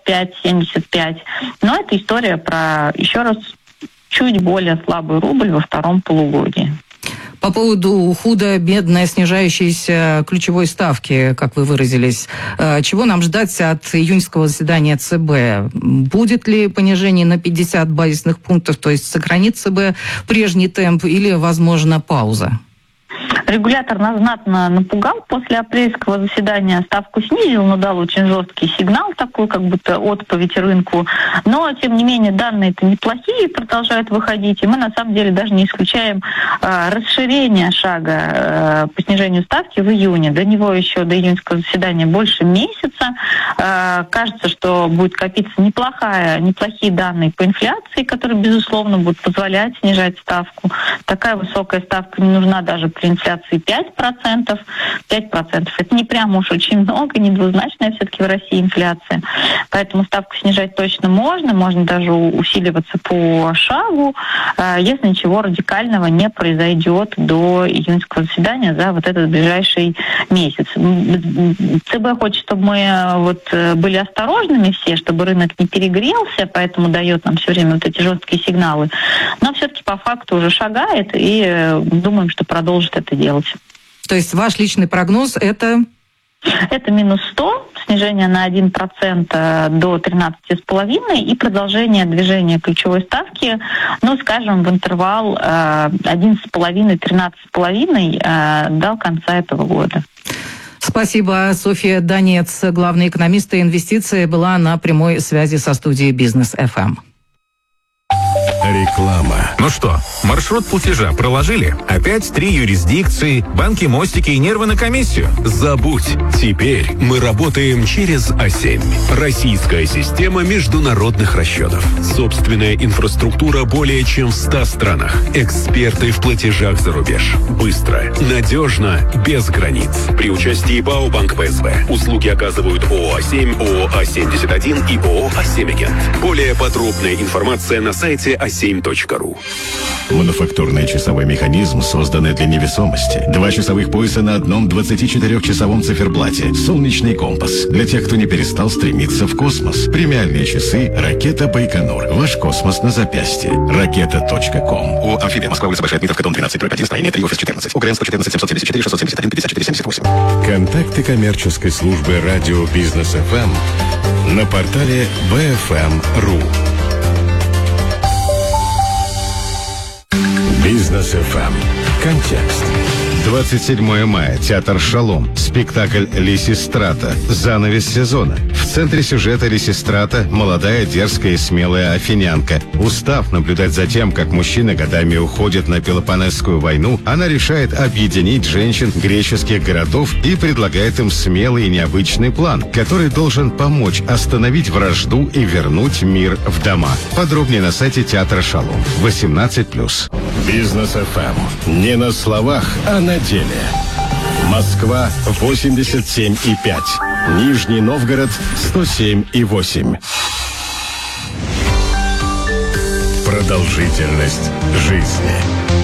65-75. Но это история про, еще раз, чуть более слабый рубль во втором полугодии. По поводу худо-бедно снижающейся ключевой ставки, как вы выразились, чего нам ждать от июньского заседания ЦБ? Будет ли понижение на 50 базисных пунктов, то есть сохранит ЦБ прежний темп или, возможно, пауза? Регулятор нас знатно напугал после апрельского заседания, ставку снизил, но дал очень жесткий сигнал, такой как будто отповедь рынку. Но, тем не менее, данные-то неплохие, продолжают выходить, и мы, на самом деле, даже не исключаем расширение шага по снижению ставки в июне. До него еще, до июньского заседания, больше месяца. Кажется, что будет копиться неплохие данные по инфляции, которые, безусловно, будут позволять снижать ставку. Такая высокая ставка не нужна даже при инфляции 5%. 5% это не прямо уж очень много, не двузначная все-таки в России инфляция. Поэтому ставку снижать точно можно даже усиливаться по шагу, если ничего радикального не произойдет до июньского заседания за вот этот ближайший месяц. ЦБ хочет, чтобы мы были осторожными все, чтобы рынок не перегрелся, поэтому дает нам все время вот эти жесткие сигналы. Но все-таки по факту уже шагает, и думаем, что продолжит это делать. То есть ваш личный прогноз это? Это минус 100, снижение на 1% до 13,5 и продолжение движения ключевой ставки, ну, скажем, в интервал 11,5-13,5 до конца этого года. Спасибо. Софья Донец, главный экономист и инвестиции, была на прямой связи со студией Бизнес ФМ. Реклама. Ну что, маршрут платежа проложили? Опять 3 юрисдикции, банки, мостики и нервы на комиссию? Забудь. Теперь мы работаем через А7. Российская система международных расчетов. Собственная инфраструктура более чем в 100 странах. Эксперты в платежах за рубеж. Быстро, надежно, без границ. При участии БАО Банк ПСБ. Услуги оказывают ООО А7, ООО А71 и ООО А7 Агент. Более подробная информация на сайте a7.ru. Мануфактурный часовой механизм, созданный для невесомости. 2 часовых пояса на одном 24-часовом циферблате. Солнечный компас. Для тех, кто не перестал стремиться в космос. Премиальные часы «Ракета Байконур». Ваш космос на запястье. Ракета.ком. У Амфибия Москва, улица Большая Дмитровка, дом 12/1, строение 3, офис 14. УКРН 114 774 671 54 78. Контакты коммерческой службы радио Бизнес ФМ на портале bfm.ru. Бизнес ФМ. Контекст. 27 мая. Театр «Шалом». Спектакль «Лисистрата». Занавес сезона. В центре сюжета Лисистрата молодая, дерзкая и смелая афинянка. Устав наблюдать за тем, как мужчины годами уходят на Пелопоннесскую войну, она решает объединить женщин греческих городов и предлагает им смелый и необычный план, который должен помочь остановить вражду и вернуть мир в дома. Подробнее на сайте театра «Шалом». 18+. Бизнес ФМ. Не на словах, а на деле. Москва 87,5. Нижний Новгород 107,8. Продолжительность жизни.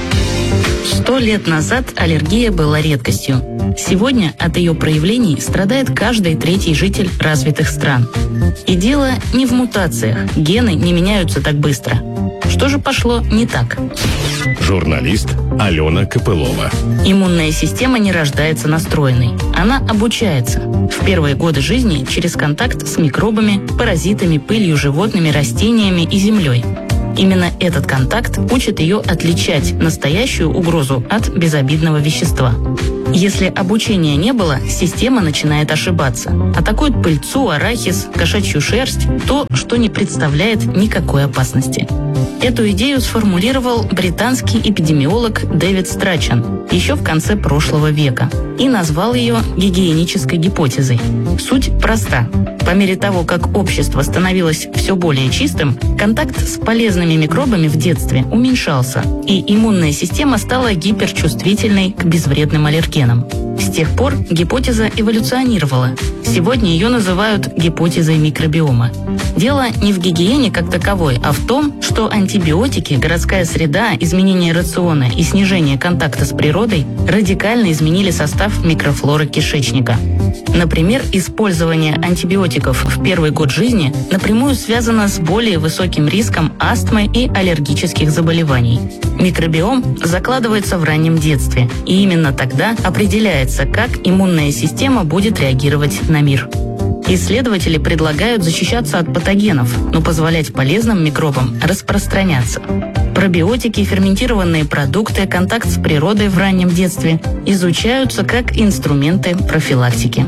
100 лет назад аллергия была редкостью. Сегодня от ее проявлений страдает каждый третий житель развитых стран. И дело не в мутациях. Гены не меняются так быстро. Что же пошло не так? Журналист Алена Копылова. Иммунная система не рождается настроенной. Она обучается. В первые годы жизни через контакт с микробами, паразитами, пылью, животными, растениями и землей. Именно этот контакт учит ее отличать настоящую угрозу от безобидного вещества. Если обучения не было, система начинает ошибаться. Атакует пыльцу, арахис, кошачью шерсть, то, что не представляет никакой опасности. Эту идею сформулировал британский эпидемиолог Дэвид Страчан еще в конце прошлого века и назвал ее гигиенической гипотезой. Суть проста. По мере того, как общество становилось все более чистым, контакт с полезными микробами в детстве уменьшался, и иммунная система стала гиперчувствительной к безвредным аллергенам. С тех пор гипотеза эволюционировала. Сегодня ее называют гипотезой микробиома. Дело не в гигиене как таковой, а в том, что антибиотики, городская среда, изменение рациона и снижение контакта с природой радикально изменили состав микрофлоры кишечника. Например, использование антибиотиков в первый год жизни напрямую связано с более высоким риском астмы и аллергических заболеваний. Микробиом закладывается в раннем детстве, и именно тогда определяется, как иммунная система будет реагировать на мир. Исследователи предлагают защищаться от патогенов, но позволять полезным микробам распространяться. Пробиотики, ферментированные продукты, контакт с природой в раннем детстве изучаются как инструменты профилактики.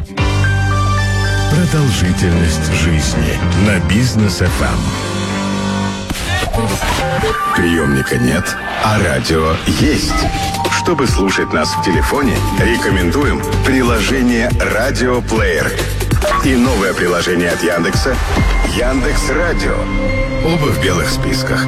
Продолжительность жизни на Бизнес ФМ. Приемника нет, а радио есть. Чтобы слушать нас в телефоне, рекомендуем приложение «Радиоплеер» и новое приложение от Яндекса «Яндекс.Радио». Оба в белых списках.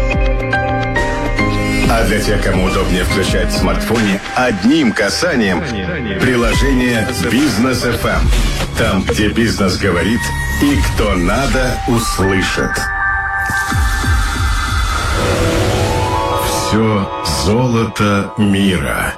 А для тех, кому удобнее включать в смартфоне одним касанием приложение «Бизнес ФМ». Там, где бизнес говорит и кто надо, услышит. Все золото мира.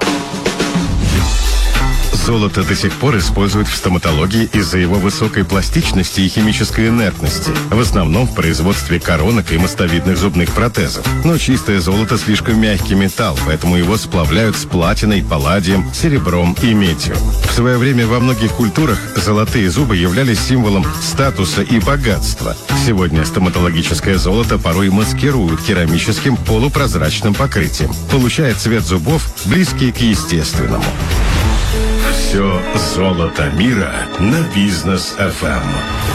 Золото до сих пор используют в стоматологии из-за его высокой пластичности и химической инертности, в основном в производстве коронок и мостовидных зубных протезов. Но чистое золото слишком мягкий металл, поэтому его сплавляют с платиной, палладием, серебром и медью. В свое время во многих культурах золотые зубы являлись символом статуса и богатства. Сегодня стоматологическое золото порой маскируют керамическим полупрозрачным покрытием, получая цвет зубов, близкий к естественному. Все золото мира на Бизнес ФМ.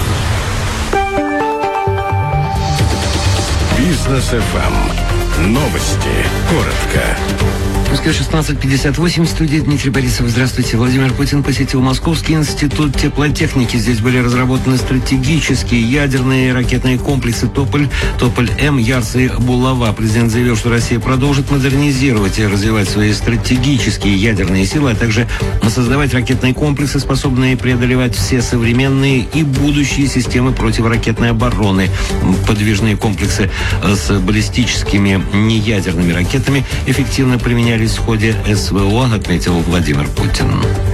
Бизнес ФМ. Новости. Коротко. Москва 16:58, в студии Дмитрий Борисов. Здравствуйте. Владимир Путин посетил Московский институт теплотехники. Здесь были разработаны стратегические ядерные ракетные комплексы Тополь-М, Ярс и Булава. Президент заявил, что Россия продолжит модернизировать и развивать свои стратегические ядерные силы, а также создавать ракетные комплексы, способные преодолевать все современные и будущие системы противоракетной обороны. Подвижные комплексы с баллистическими неядерными ракетами эффективно применялись в ходе СВО, отметил Владимир Путин.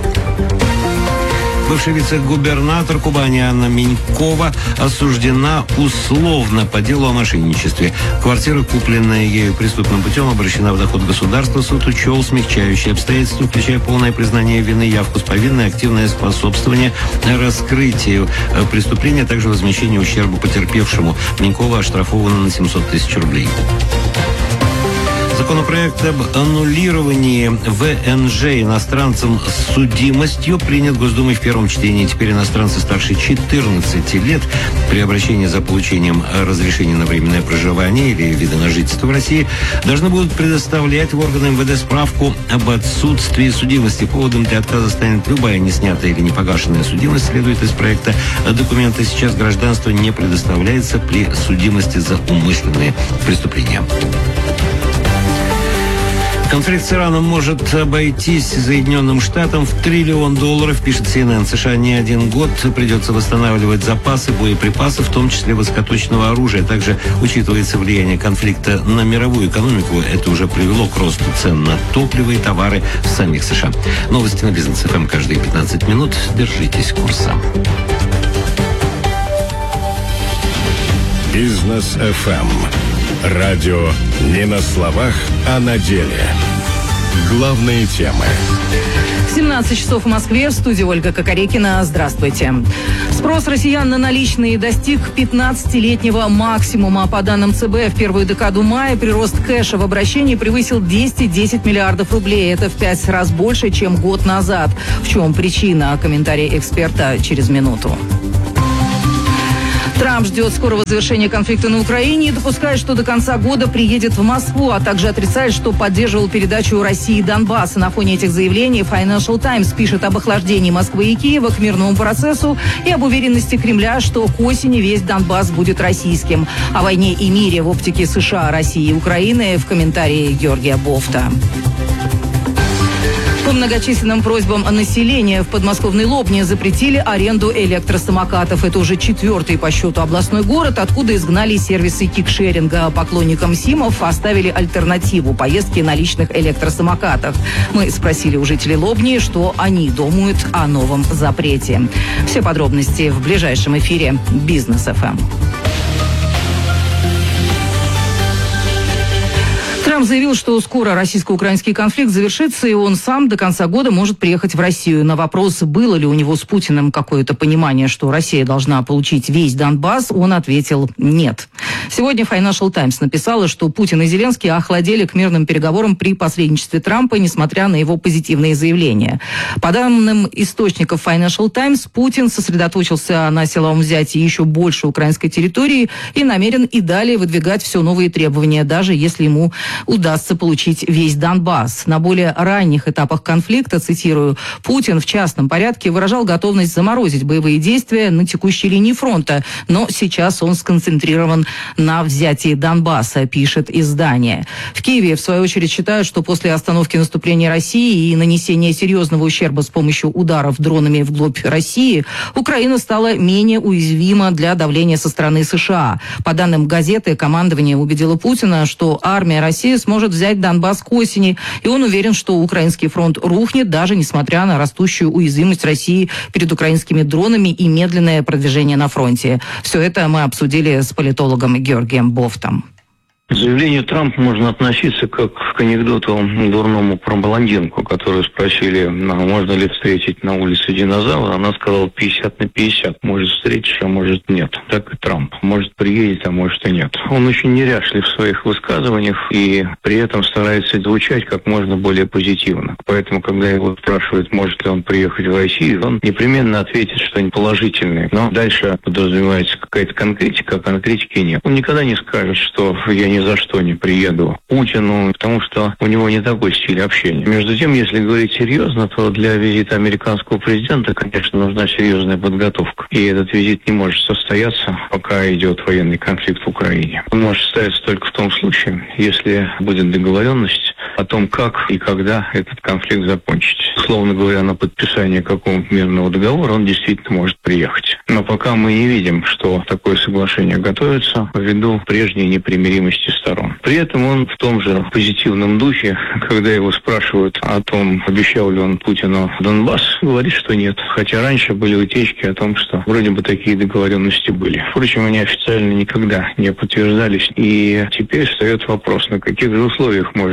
Бывший вице-губернатор Кубани Анна Минькова осуждена условно по делу о мошенничестве. Квартира, купленная ею преступным путем, обращена в доход государства. Суд учел смягчающие обстоятельства, включая полное признание вины, явку с повинной, активное способствование раскрытию преступления, а также возмещение ущерба потерпевшему. Минькова оштрафована на 700 тысяч рублей. Законопроект об аннулировании ВНЖ иностранцам с судимостью принят Госдумой в первом чтении. Теперь иностранцы старше 14 лет при обращении за получением разрешения на временное проживание или вида на жительство в России должны будут предоставлять в органы МВД справку об отсутствии судимости. Поводом для отказа станет любая неснятая или непогашенная судимость, следует из проекта документа. Сейчас гражданство не предоставляется при судимости за умышленные преступления. Конфликт с Ираном может обойтись Соединенным Штатам в $1 триллион, пишет CNN. США не один год придется восстанавливать запасы боеприпасов, в том числе высокоточного оружия. Также учитывается влияние конфликта на мировую экономику. Это уже привело к росту цен на топливо и товары в самих США. Новости на Бизнес ФМ каждые 15 минут. Держитесь курса. Бизнес ФМ. Радио не на словах, а на деле. Главные темы. 17 часов в Москве. В студии Ольга Кокорекина. Здравствуйте. Спрос россиян на наличные достиг 15-летнего максимума. По данным ЦБ, в первую декаду мая прирост кэша в обращении превысил 210 миллиардов рублей. Это в 5 раз больше, чем год назад. В чем причина? Комментарий эксперта через минуту. Трамп ждет скорого завершения конфликта на Украине и допускает, что до конца года приедет в Москву, а также отрицает, что поддерживал передачу России Донбасса. На фоне этих заявлений Financial Times пишет об охлаждении Москвы и Киева к мирному процессу и об уверенности Кремля, что к осени весь Донбасс будет российским. О войне и мире в оптике США, России и Украины в комментарии Георгия Бофта. По многочисленным просьбам населения в подмосковной Лобне запретили аренду электросамокатов. Это уже 4-й по счету областной город, откуда изгнали сервисы кикшеринга. Поклонникам СИМов оставили альтернативу — поездки на личных электросамокатах. Мы спросили у жителей Лобни, что они думают о новом запрете. Все подробности в ближайшем эфире Бизнес ФМ. Трамп заявил, что скоро российско-украинский конфликт завершится, и он сам до конца года может приехать в Россию. На вопрос, было ли у него с Путиным какое-то понимание, что Россия должна получить весь Донбасс, он ответил «нет». Сегодня Financial Times написала, что Путин и Зеленский охладели к мирным переговорам при посредничестве Трампа, несмотря на его позитивные заявления. По данным источников Financial Times, Путин сосредоточился на силовом взятии еще больше украинской территории и намерен и далее выдвигать все новые требования, даже если ему удастся получить весь Донбасс. На более ранних этапах конфликта, цитирую, Путин в частном порядке выражал готовность заморозить боевые действия на текущей линии фронта, но сейчас он сконцентрирован на взятии Донбасса, пишет издание. В Киеве, в свою очередь, считают, что после остановки наступления России и нанесения серьезного ущерба с помощью ударов дронами вглубь России, Украина стала менее уязвима для давления со стороны США. По данным газеты, командование убедило Путина, что армия России сможет взять Донбасс к осени, и он уверен, что украинский фронт рухнет, даже несмотря на растущую уязвимость России перед украинскими дронами и медленное продвижение на фронте. Все это мы обсудили с политологом Георгием Бофтом. К заявлению Трампа можно относиться как к анекдоту дурному про блондинку, которую спросили, можно ли встретить на улице динозавра. Она сказала 50/50. Может встретишь, а может нет. Так и Трамп. Может приедет, а может и нет. Он очень неряшлив в своих высказываниях и при этом старается звучать как можно более позитивно. Поэтому, когда его спрашивают, может ли он приехать в Россию, он непременно ответит что-нибудь положительное. Но дальше подразумевается какая-то конкретика, а конкретики нет. Он никогда не скажет, что я ни за что не приеду к Путину, потому что у него не такой стиль общения. Между тем, если говорить серьезно, то для визита американского президента, конечно, нужна серьезная подготовка. И этот визит не может состояться, пока идет военный конфликт в Украине. Он может состояться только в том случае, если будет договоренность о том, как и когда этот конфликт закончить. Словно говоря, на подписание какого-то мирного договора он действительно может приехать. Но пока мы не видим, что такое соглашение готовится ввиду прежней непримиримости сторон. При этом он в том же позитивном духе, когда его спрашивают о том, обещал ли он Путину Донбасс, говорит, что нет. Хотя раньше были утечки о том, что вроде бы такие договоренности были. Впрочем, они официально никогда не подтверждались. И теперь встает вопрос, на каких же условиях может быть заключен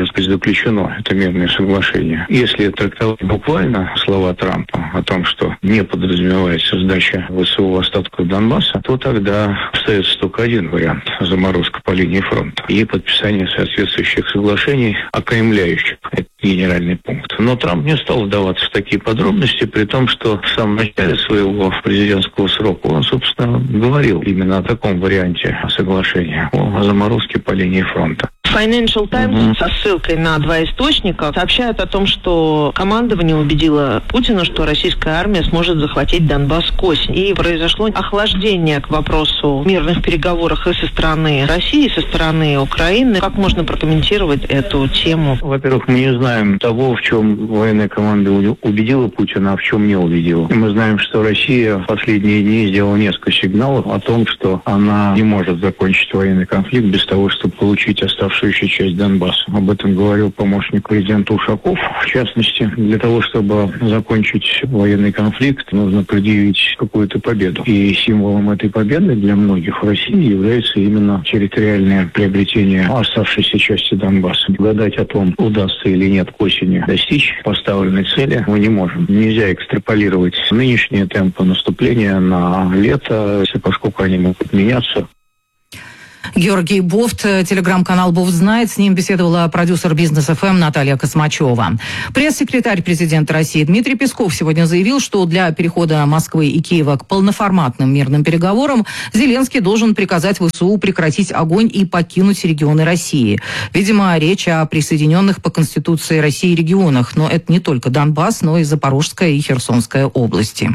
исключено это мирное соглашение. Если трактовать буквально слова Трампа о том, что не подразумевается сдача ВСУ остатков Донбасса, то тогда остается только один вариант – заморозка по линии фронта и подписание соответствующих соглашений, окаймляющих этот генеральный пункт. Но Трамп не стал вдаваться в такие подробности, при том, что в самом начале своего президентского срока он, собственно, говорил именно о таком варианте соглашения, о заморозке по линии фронта. Financial Times со ссылкой на 2 источника сообщает о том, что командование убедило Путина, что российская армия сможет захватить Донбасс к осени. И произошло охлаждение к вопросу мирных переговоров и со стороны России, и со стороны Украины. Как можно прокомментировать эту тему? Во-первых, мы не знаем того, в чем военная команда убедила Путина, а в чем не убедила. Мы знаем, что Россия в последние дни сделала несколько сигналов о том, что она не может закончить военный конфликт без того, чтобы получить оставшуюся часть Донбасса. Об этом говорил помощник президента Ушаков. В частности, для того, чтобы закончить военный конфликт, нужно предъявить какую-то победу. И символом этой победы для многих в России является именно территориальное приобретение оставшейся части Донбасса. Гадать о том, удастся или нет к осени достичь поставленной цели, мы не можем. Нельзя экстраполировать нынешние темпы наступления на лето, поскольку они могут меняться. Георгий Бофт, телеграм-канал «Бофт знает». С ним беседовала продюсер «Бизнес ФМ» Наталья Космачева. Пресс-секретарь президента России Дмитрий Песков сегодня заявил, что для перехода Москвы и Киева к полноформатным мирным переговорам Зеленский должен приказать ВСУ прекратить огонь и покинуть регионы России. Видимо, речь о присоединенных по Конституции России регионах. Но это не только Донбасс, но и Запорожская и Херсонская области.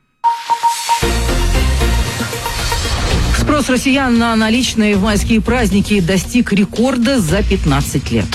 Спрос россиян на наличные в майские праздники достиг рекорда за 15 лет.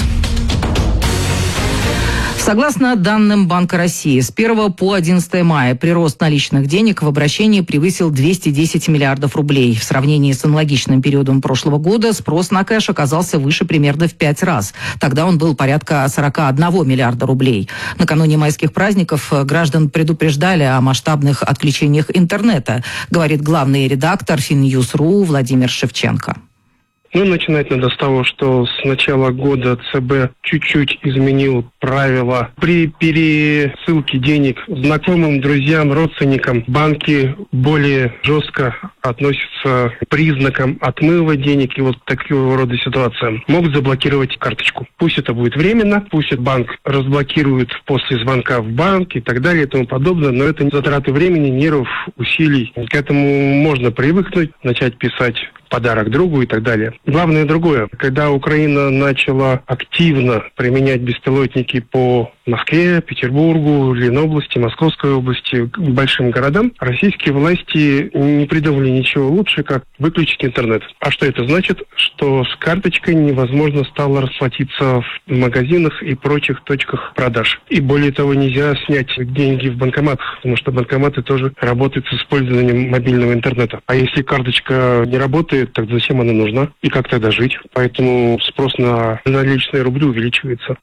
Согласно данным Банка России, с 1 по 11 мая прирост наличных денег в обращении превысил 210 миллиардов рублей. В сравнении с аналогичным периодом прошлого года спрос на кэш оказался выше примерно в 5 раз. Тогда он был порядка 41 миллиарда рублей. Накануне майских праздников граждан предупреждали о масштабных отключениях интернета, говорит главный редактор Finnnews.ru Владимир Шевченко. Ну, начинать надо с того, что с начала года ЦБ чуть-чуть изменил правила. При пересылке денег знакомым, друзьям, родственникам банки более жестко относятся к признакам отмыва денег и вот такого рода ситуациям. Могут заблокировать карточку. Пусть это будет временно, пусть банк разблокирует после звонка в банк и так далее и тому подобное, но это затраты времени, нервов, усилий. К этому можно привыкнуть, начать писать подарок другу и так далее. Главное другое. Когда Украина начала активно применять беспилотники по Москве, Петербургу, Ленобласти, Московской области, к большим городам, российские власти не придумали ничего лучше, как выключить интернет. А что это значит? Что с карточкой невозможно стало расплатиться в магазинах и прочих точках продаж. И более того, нельзя снять деньги в банкоматах, потому что банкоматы тоже работают с использованием мобильного интернета. А если карточка не работает, тогда зачем она нужна? И как тогда жить? Поэтому спрос на наличные рубли увеличивается.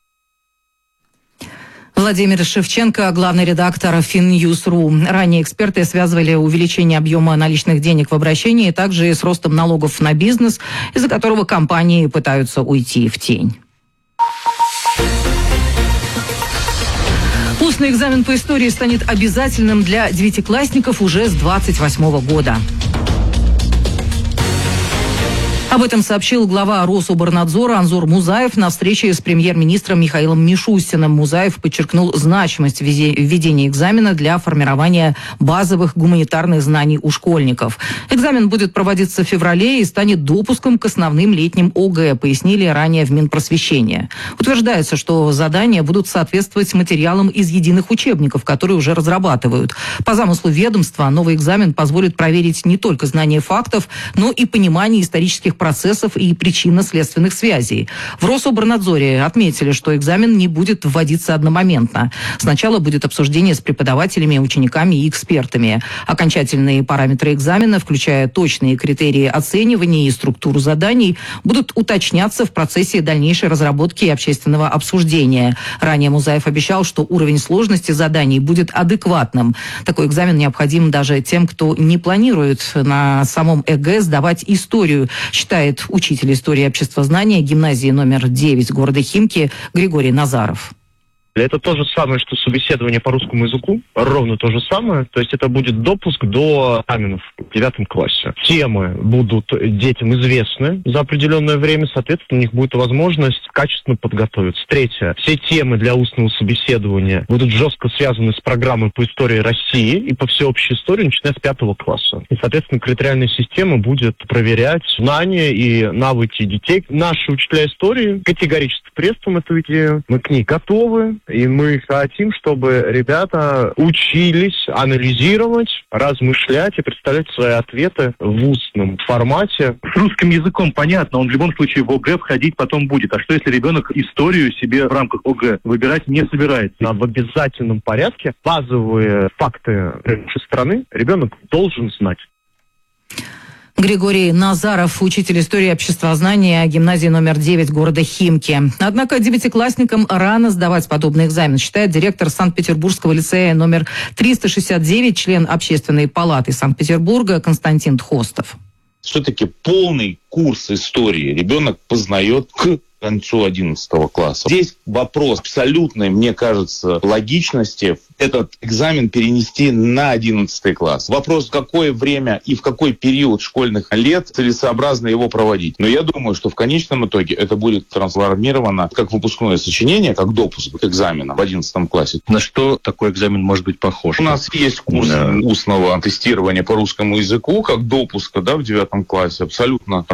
Владимир Шевченко, главный редактор Finnnews.ru. Ранее эксперты связывали увеличение объема наличных денег в обращении также и с ростом налогов на бизнес, из-за которого компании пытаются уйти в тень. Устный экзамен по истории станет обязательным для девятиклассников уже с 28 года. Об этом сообщил глава Рособорнадзора Анзор Музаев на встрече с премьер-министром Михаилом Мишустиным. Музаев подчеркнул значимость введения экзамена для формирования базовых гуманитарных знаний у школьников. Экзамен будет проводиться в феврале и станет допуском к основным летним ОГЭ, пояснили ранее в Минпросвещении. Утверждается, что задания будут соответствовать материалам из единых учебников, которые уже разрабатывают. По замыслу ведомства, новый экзамен позволит проверить не только знание фактов, но и понимание исторических процессов и причинно-следственных связей. В Рособорнадзоре отметили, что экзамен не будет вводиться одномоментно. Сначала будет обсуждение с преподавателями, учениками и экспертами. Окончательные параметры экзамена, включая точные критерии оценивания и структуру заданий, будут уточняться в процессе дальнейшей разработки и общественного обсуждения. Ранее Музаев обещал, что уровень сложности заданий будет адекватным. Такой экзамен необходим даже тем, кто не планирует на самом ЕГЭ сдавать историю. Считает, считает учитель истории обществознания гимназии номер 9 города Химки Григорий Назаров. Это то же самое, что собеседование по русскому языку, ровно то же самое. То есть это будет допуск до экзаменов в 9 классе. Темы будут детям известны за определенное время, соответственно, у них будет возможность качественно подготовиться. Третье. Все темы для устного собеседования будут жестко связаны с программой по истории России и по всеобщей истории, начиная с 5 класса. И, соответственно, критериальная система будет проверять знания и навыки детей. Наши учителя истории категорически приветствуем эту идею. Мы к ней готовы. И мы хотим, чтобы ребята учились анализировать, размышлять и представлять свои ответы в устном формате. С русским языком понятно, он в любом случае в ОГЭ входить потом будет. А что если ребенок историю себе в рамках ОГЭ выбирать не собирается? В обязательном порядке базовые факты нашей страны ребенок должен знать. Григорий Назаров, учитель истории обществознания гимназии номер 9 города Химки. Однако девятиклассникам рано сдавать подобный экзамен, считает директор Санкт-Петербургского лицея номер 369, член Общественной палаты Санкт-Петербурга Константин Тхостов. Все-таки полный курс истории ребенок познает к концу 11 класса. Здесь вопрос абсолютной, мне кажется, логичности этот экзамен перенести на 11 класс. Вопрос, в какое время и в какой период школьных лет целесообразно его проводить. Но я думаю, что в конечном итоге это будет трансформировано как выпускное сочинение, как допуск к экзаменам в 11 классе. На что такой экзамен может быть похож? У нас есть курс устного тестирования по русскому языку, как допуска, в 9 классе, абсолютно